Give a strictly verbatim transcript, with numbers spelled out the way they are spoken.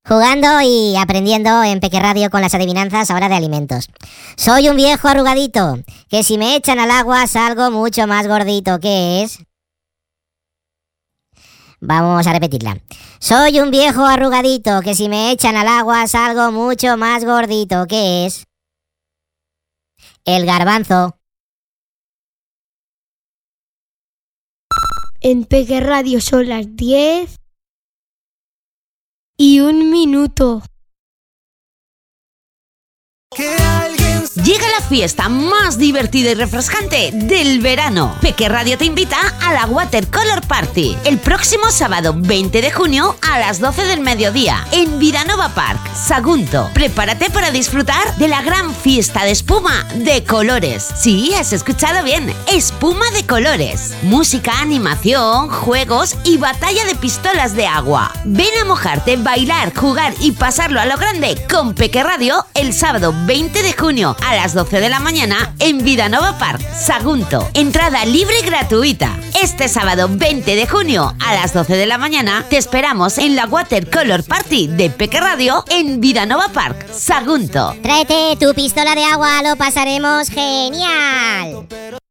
jugando y aprendiendo en Peque Radio con las adivinanzas ahora de alimentos. Soy un viejo arrugadito, que si me echan al agua salgo mucho más gordito. ¿Qué es? Vamos a repetirla. Soy un viejo arrugadito, que si me echan al agua salgo mucho más gordito. ¿Qué es? El garbanzo. En Peque Radio son las diez y un minuto. Llega la fiesta más divertida y refrescante del verano. Peque Radio te invita a la Watercolor Party el próximo sábado veinte de junio a las doce del mediodía en Vidanova Park, Sagunto. Prepárate para disfrutar de la gran fiesta de espuma de colores. Sí, has escuchado bien, espuma de colores. Música, animación, juegos y batalla de pistolas de agua. Ven a mojarte, bailar, jugar y pasarlo a lo grande con Peque Radio el sábado veinte de junio a las doce de la mañana en Vidanova Park, Sagunto. Entrada libre y gratuita. Este sábado veinte de junio a las doce de la mañana te esperamos en la Watercolor Party de Peque Radio en Vidanova Park, Sagunto. Tráete tu pistola de agua, lo pasaremos genial.